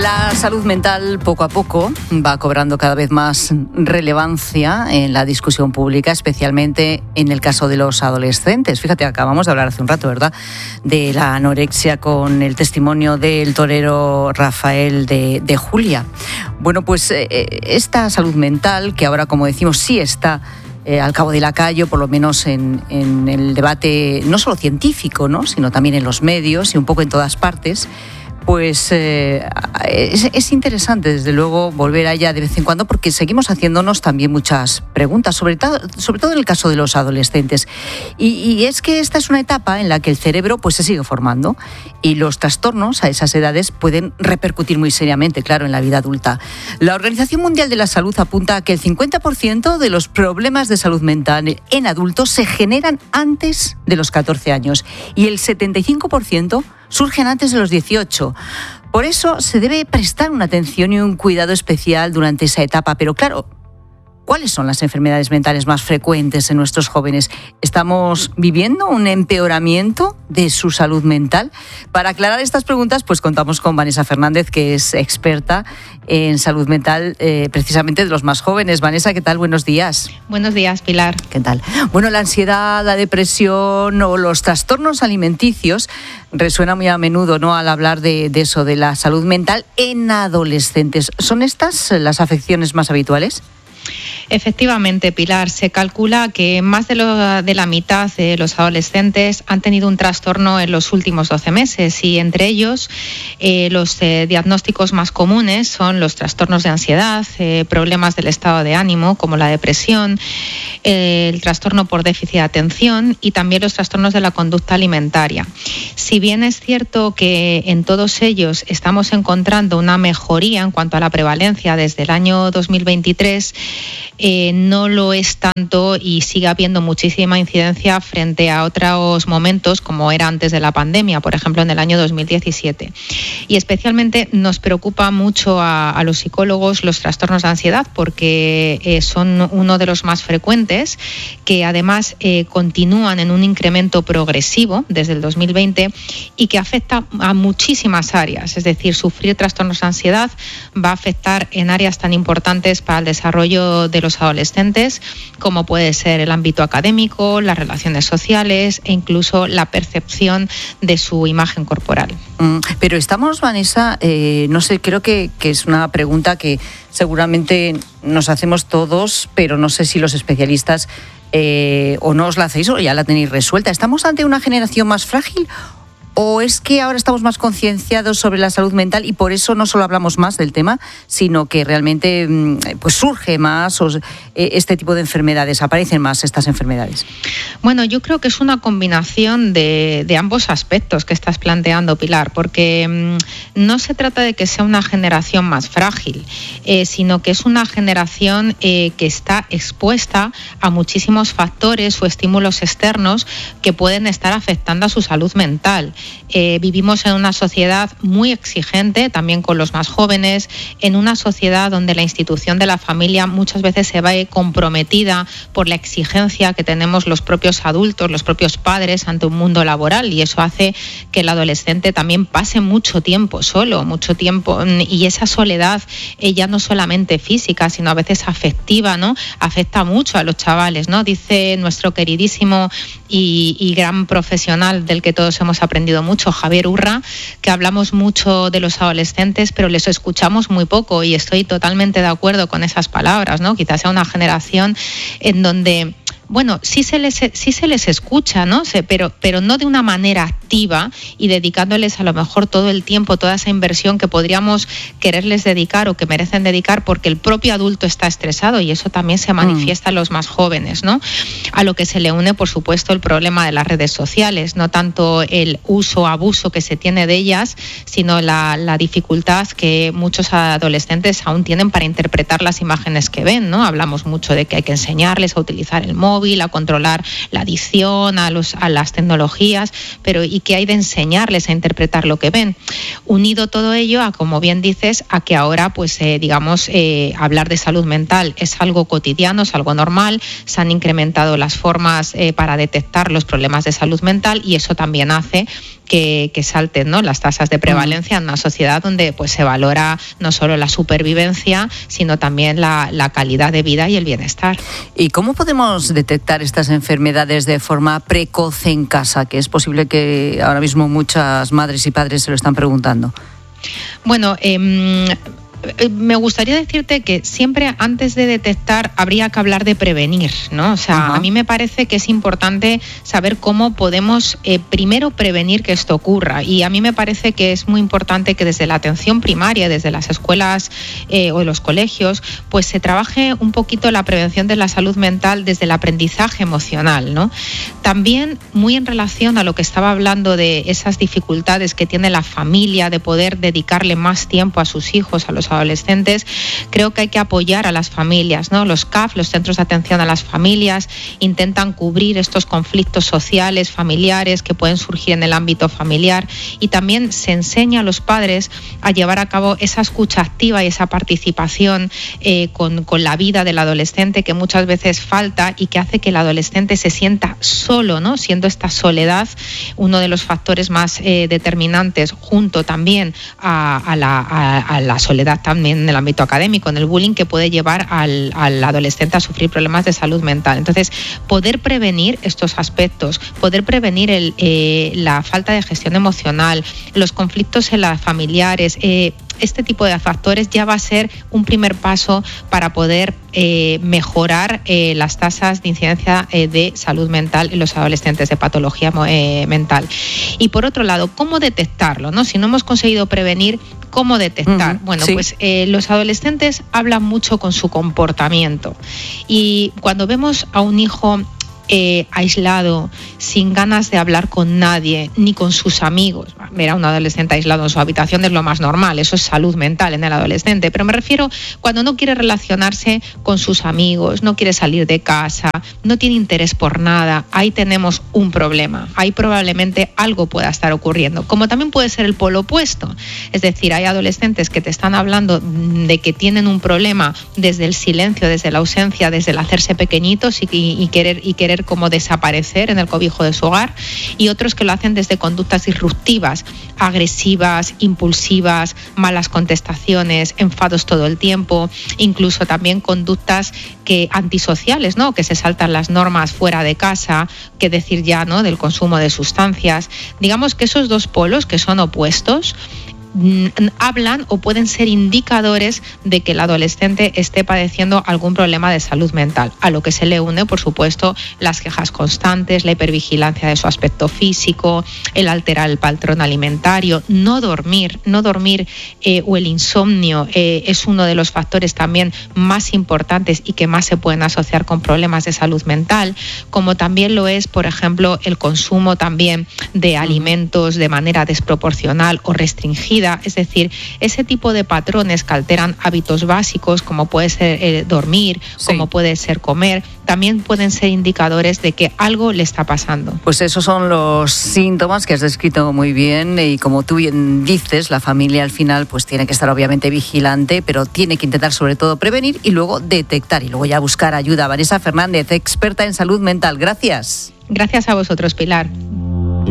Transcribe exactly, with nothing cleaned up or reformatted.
La salud mental poco a poco va cobrando cada vez más relevancia en la discusión pública, especialmente en el caso de los adolescentes. Fíjate, acabamos de hablar hace un rato, ¿verdad?, de la anorexia con el testimonio del torero Rafael de, de Julia. Bueno, pues eh, esta salud mental, que ahora, como decimos, sí está Eh, al cabo de la calle, por lo menos en, en el debate no solo científico, ¿no?, sino también en los medios y un poco en todas partes, pues eh, es, es interesante, desde luego, volver a ella de vez en cuando, porque seguimos haciéndonos también muchas preguntas, sobre, todo, sobre todo en el caso de los adolescentes. Y, y es que esta es una etapa en la que el cerebro pues, se sigue formando y los trastornos a esas edades pueden repercutir muy seriamente, claro, en la vida adulta. La Organización Mundial de la Salud apunta a que el cincuenta por ciento de los problemas de salud mental en adultos se generan antes de los catorce años y el setenta y cinco por ciento surgen antes de los dieciocho. Por eso se debe prestar una atención y un cuidado especial durante esa etapa. Pero claro, ¿cuáles son las enfermedades mentales más frecuentes en nuestros jóvenes? ¿Estamos viviendo un empeoramiento de su salud mental? Para aclarar estas preguntas, pues contamos con Vanessa Fernández, que es experta en salud mental, eh, precisamente de los más jóvenes. Vanessa, ¿qué tal? Buenos días. Buenos días, Pilar. ¿Qué tal? Bueno, la ansiedad, la depresión o los trastornos alimenticios resuena muy a menudo, ¿no?, al hablar de, de eso, de la salud mental en adolescentes. ¿Son estas las afecciones más habituales? Efectivamente, Pilar, se calcula que más de, lo, de la mitad de los adolescentes han tenido un trastorno en los últimos doce meses y entre ellos eh, los eh, diagnósticos más comunes son los trastornos de ansiedad, eh, problemas del estado de ánimo como la depresión, eh, el trastorno por déficit de atención y también los trastornos de la conducta alimentaria. Si bien es cierto que en todos ellos estamos encontrando una mejoría en cuanto a la prevalencia desde el año dos mil veintitrés, Eh, no lo es tanto y sigue habiendo muchísima incidencia frente a otros momentos como era antes de la pandemia, por ejemplo en el año dos mil diecisiete. Y especialmente nos preocupa mucho a, a los psicólogos los trastornos de ansiedad porque eh, son uno de los más frecuentes, que además eh, continúan en un incremento progresivo desde el dos mil veinte y que afecta a muchísimas áreas. Es decir, sufrir trastornos de ansiedad va a afectar en áreas tan importantes para el desarrollo de los adolescentes como puede ser el ámbito académico, las relaciones sociales e incluso la percepción de su imagen corporal. Mm, pero estamos, Vanessa, eh, no sé, creo que, que es una pregunta que seguramente nos hacemos todos, pero no sé si los especialistas eh, o no os la hacéis o ya la tenéis resuelta. ¿Estamos ante una generación más frágil? ¿O es que ahora estamos más concienciados sobre la salud mental y por eso no solo hablamos más del tema, sino que realmente pues surge más o, eh, este tipo de enfermedades, aparecen más estas enfermedades? Bueno, yo creo que es una combinación de, de ambos aspectos que estás planteando, Pilar, porque mmm, no se trata de que sea una generación más frágil, eh, sino que es una generación eh, que está expuesta a muchísimos factores o estímulos externos que pueden estar afectando a su salud mental. Eh, vivimos en una sociedad muy exigente, también con los más jóvenes, en una sociedad donde la institución de la familia muchas veces se ve comprometida por la exigencia que tenemos los propios adultos, los propios padres ante un mundo laboral, y eso hace que el adolescente también pase mucho tiempo solo, mucho tiempo, y esa soledad eh, ya no solamente física, sino a veces afectiva, ¿no?, afecta mucho a los chavales, ¿no? Dice nuestro queridísimo y, y gran profesional del que todos hemos aprendido mucho, Javier Urra, que hablamos mucho de los adolescentes, pero les escuchamos muy poco, y estoy totalmente de acuerdo con esas palabras, ¿no? Quizás sea una generación en donde bueno, sí se les, sí se les escucha, ¿no? Se, pero, pero no de una manera activa y dedicándoles a lo mejor todo el tiempo, toda esa inversión que podríamos quererles dedicar o que merecen dedicar, porque el propio adulto está estresado, y eso también se manifiesta mm. en los más jóvenes, ¿no? A lo que se le une, por supuesto, el problema de las redes sociales, no tanto el uso o abuso que se tiene de ellas, sino la, la dificultad que muchos adolescentes aún tienen para interpretar las imágenes que ven, ¿no? Hablamos mucho de que hay que enseñarles a utilizar el móvil, a controlar la adicción a, los, a las tecnologías, pero y que hay de enseñarles a interpretar lo que ven. Unido todo ello a, como bien dices, a que ahora, pues, eh, digamos, eh, hablar de salud mental es algo cotidiano, es algo normal, se han incrementado las formas eh, para detectar los problemas de salud mental, y eso también hace que, que salten, ¿no?, las tasas de prevalencia en una sociedad donde pues se valora no solo la supervivencia, sino también la, la calidad de vida y el bienestar. ¿Y cómo podemos detectar estas enfermedades de forma precoz en casa? Que es posible que ahora mismo muchas madres y padres se lo están preguntando. Bueno, eh, me gustaría decirte que siempre antes de detectar habría que hablar de prevenir, ¿no? O sea, uh-huh. a mí me parece que es importante saber cómo podemos eh, primero prevenir que esto ocurra, y a mí me parece que es muy importante que desde la atención primaria, desde las escuelas eh, o los colegios, pues se trabaje un poquito la prevención de la salud mental desde el aprendizaje emocional, ¿no? También muy en relación a lo que estaba hablando de esas dificultades que tiene la familia de poder dedicarle más tiempo a sus hijos, a los adolescentes, creo que hay que apoyar a las familias, ¿no? Los C A F, los Centros de Atención a las Familias, intentan cubrir estos conflictos sociales, familiares que pueden surgir en el ámbito familiar, y también se enseña a los padres a llevar a cabo esa escucha activa y esa participación eh, con, con la vida del adolescente, que muchas veces falta y que hace que el adolescente se sienta solo, ¿no? Siendo esta soledad uno de los factores más eh, determinantes, junto también a, a, la, a, a la soledad también en el ámbito académico, en el bullying, que puede llevar al, al adolescente a sufrir problemas de salud mental. Entonces, poder prevenir estos aspectos, poder prevenir el, eh, la falta de gestión emocional, los conflictos en las familiares, eh, este tipo de factores ya va a ser un primer paso para poder eh, mejorar eh, las tasas de incidencia eh, de salud mental en los adolescentes, de patología eh, mental. Y por otro lado, ¿cómo detectarlo, no? Si no hemos conseguido prevenir, ¿cómo detectar? Uh-huh. Bueno, sí. pues eh, los adolescentes hablan mucho con su comportamiento, y cuando vemos a un hijo Eh, aislado, sin ganas de hablar con nadie, ni con sus amigos. Ver a un adolescente aislado en su habitación es lo más normal, eso es salud mental en el adolescente, pero me refiero cuando no quiere relacionarse con sus amigos, no quiere salir de casa, no tiene interés por nada, ahí tenemos un problema, ahí probablemente algo pueda estar ocurriendo, como también puede ser el polo opuesto, es decir, hay adolescentes que te están hablando de que tienen un problema desde el silencio, desde la ausencia, desde el hacerse pequeñitos y, y, y querer y querer como desaparecer en el cobijo de su hogar, y otros que lo hacen desde conductas disruptivas, agresivas, impulsivas, malas contestaciones, enfados todo el tiempo, incluso también conductas que antisociales, ¿no? Que se saltan las normas fuera de casa, que decir ya, ¿no?, del consumo de sustancias. Digamos que esos dos polos, que son opuestos, hablan o pueden ser indicadores de que el adolescente esté padeciendo algún problema de salud mental, a lo que se le une, por supuesto, las quejas constantes, la hipervigilancia de su aspecto físico, el alterar el patrón alimentario, no dormir, no dormir eh, o el insomnio eh, es uno de los factores también más importantes y que más se pueden asociar con problemas de salud mental, como también lo es, por ejemplo, el consumo también de alimentos de manera desproporcional o restringida. Es decir, ese tipo de patrones que alteran hábitos básicos, como puede ser eh, dormir, sí. como puede ser comer, también pueden ser indicadores de que algo le está pasando. Pues esos son los síntomas que has descrito muy bien, y como tú bien dices, la familia al final pues tiene que estar obviamente vigilante, pero tiene que intentar sobre todo prevenir y luego detectar y luego ya buscar ayuda. Vanessa Fernández, experta en salud mental, gracias. Gracias a vosotros, Pilar.